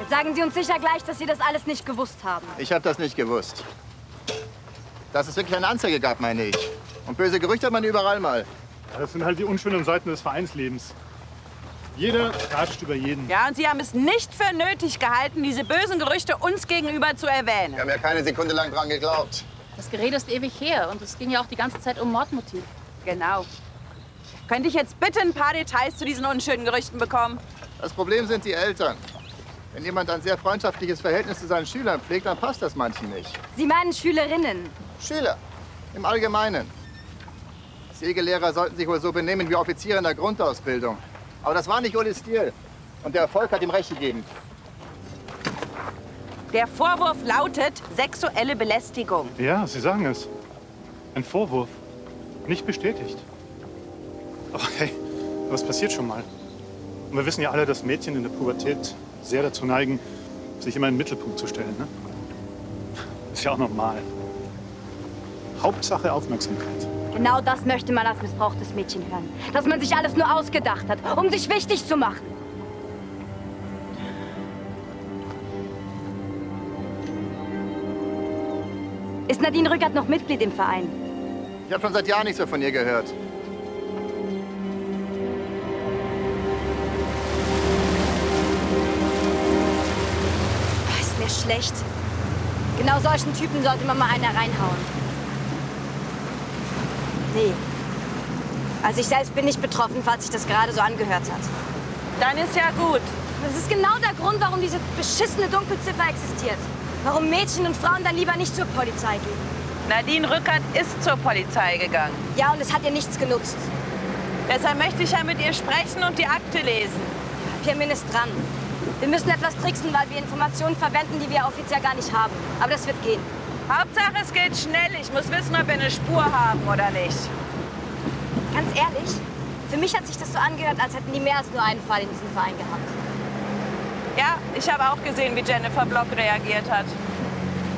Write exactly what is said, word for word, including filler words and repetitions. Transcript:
Jetzt sagen Sie uns sicher gleich, dass Sie das alles nicht gewusst haben. Ich habe das nicht gewusst. Dass es wirklich eine Anzeige gab, meine ich. Und böse Gerüchte hat man überall mal. Ja, das sind halt die unschönen Seiten des Vereinslebens. Jeder ratscht über jeden. Ja, und Sie haben es nicht für nötig gehalten, diese bösen Gerüchte uns gegenüber zu erwähnen. Wir haben ja keine Sekunde lang dran geglaubt. Das Gerede ist ewig her und es ging ja auch die ganze Zeit um Mordmotiv. Genau. Könnte ich jetzt bitte ein paar Details zu diesen unschönen Gerüchten bekommen? Das Problem sind die Eltern. Wenn jemand ein sehr freundschaftliches Verhältnis zu seinen Schülern pflegt, dann passt das manchen nicht. Sie meinen Schülerinnen? Schüler, im Allgemeinen. Segelehrer sollten sich wohl so benehmen wie Offiziere in der Grundausbildung. Aber das war nicht Ulis Stil. Und der Erfolg hat ihm recht gegeben. Der Vorwurf lautet sexuelle Belästigung. Ja, Sie sagen es. Ein Vorwurf. Nicht bestätigt. Aber hey, was passiert schon mal? Und wir wissen ja alle, dass Mädchen in der Pubertät sehr dazu neigen, sich immer in den Mittelpunkt zu stellen. Ne? Ist ja auch normal. Hauptsache Aufmerksamkeit. Genau das möchte man als missbrauchtes Mädchen hören. Dass man sich alles nur ausgedacht hat, um sich wichtig zu machen. Ist Nadine Rückert noch Mitglied im Verein? Ich habe schon seit Jahren nichts mehr von ihr gehört. Ist mir schlecht. Genau solchen Typen sollte man mal einer reinhauen. Nee. Also ich selbst bin nicht betroffen, falls sich das gerade so angehört hat. Dann ist ja gut. Das ist genau der Grund, warum diese beschissene Dunkelziffer existiert. Warum Mädchen und Frauen dann lieber nicht zur Polizei gehen. Nadine Rückert ist zur Polizei gegangen. Ja, und es hat ihr nichts genutzt. Deshalb möchte ich ja mit ihr sprechen und die Akte lesen. Pirmin ist dran. Wir müssen etwas tricksen, weil wir Informationen verwenden, die wir offiziell gar nicht haben. Aber das wird gehen. Hauptsache, es geht schnell. Ich muss wissen, ob wir eine Spur haben oder nicht. Ganz ehrlich, für mich hat sich das so angehört, als hätten die mehr als nur einen Fall in diesem Verein gehabt. Ja, ich habe auch gesehen, wie Jennifer Block reagiert hat.